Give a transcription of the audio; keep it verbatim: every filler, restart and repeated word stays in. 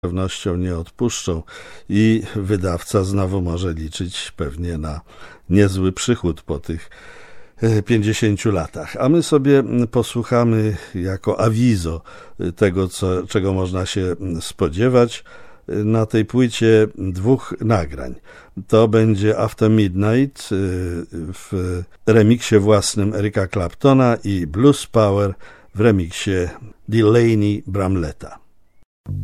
pewnością nie odpuszczą i wydawca znowu może liczyć pewnie na niezły przychód po tych pięćdziesięciu latach. A my sobie posłuchamy jako awizo tego, co, czego można się spodziewać na tej płycie, dwóch nagrań. To będzie After Midnight w remiksie własnym Erica Claptona i Blues Power w remiksie Delaney Bramletta.